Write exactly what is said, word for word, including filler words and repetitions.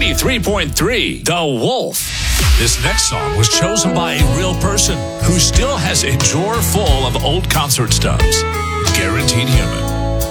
ninety-three point three The Wolf. This next song was chosen by a real person who still has a drawer full of old concert stubs. Guaranteed Human.